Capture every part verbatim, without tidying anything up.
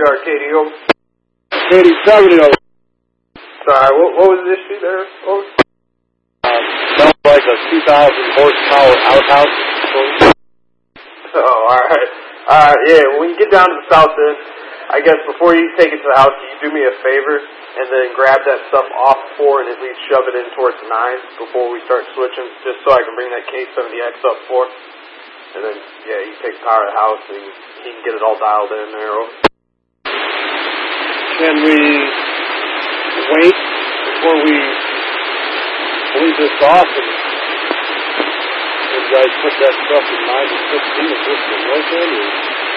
R K D O. Katie seventy. Sorry, what, what was the issue there? What was... Um, sounds like a two thousand horsepower outhouse. Oh, alright. Alright, yeah, when you get down to the south end, I guess before you take it to the house, can you do me a favor and then grab that stuff off four and at least shove it in towards nine before we start switching, just so I can bring that K seventy X up four. And then, yeah, you take the power of the house and he can get it all dialed in there. Can we wait before we leave this off and you guys put that stuff in nine and sixteen and just the north end? Or?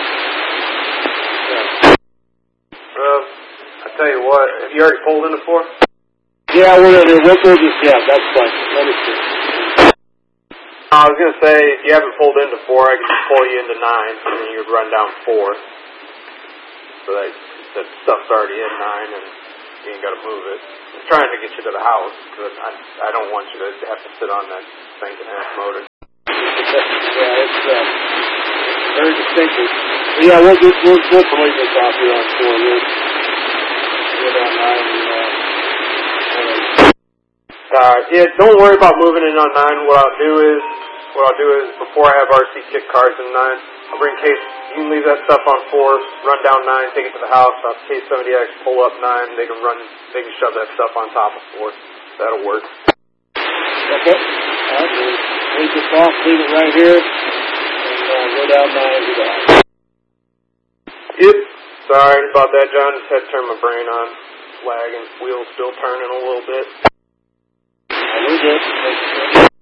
Yeah. Uh, I tell you what, have you already pulled into four? Yeah, we're gonna do. We'll do this. Yeah, that's fine. Let me see. I was gonna say, if you haven't pulled into four, I could just pull you into nine, and then you'd run down four. So that, that stuff's already in nine, and you ain't gotta move it. I'm trying to get you to the house, because I, I don't want you to have to sit on that stinking ass motor. Yeah, it's uh, very distinctive. Yeah, we'll just we'll, we'll delete this off here on four. We'll go down nine. And, uh, uh, yeah, don't worry about moving in on nine. What I'll do is, what I'll do is before I have R C kit cars in nine, I'll bring case. You can leave that stuff on four, run down nine, take it to the house. I'll K seventy X, pull up nine. They can run, they can shove that stuff on top of four. That'll work. Okay. All right. We'll leave this off. Leave it right here, and uh, go down nine to the house. Yep. Sorry about that, John. Just had to turn my brain on. Lagging. Wheels still turning a little bit. A little bit.